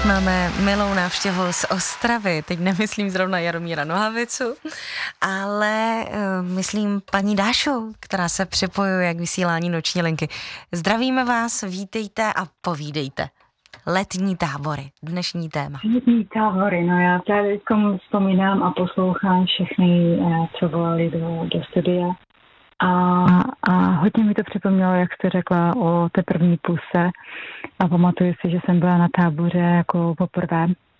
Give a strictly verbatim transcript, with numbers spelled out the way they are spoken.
Teď máme milou návštěvu z Ostravy, teď nemyslím zrovna Jaromíra Nohavicu, ale uh, myslím paní Dášu, která se připojuje k vysílání Noční linky. Zdravíme vás, vítejte a povídejte. Letní tábory, dnešní téma. Letní tábory, no já tady vzpomínám a poslouchám všechny, co volali do, do studia. A, a hodně mi to připomnělo, jak jste řekla o té první puse. A pamatuju si, že jsem byla na táboře jako poprvé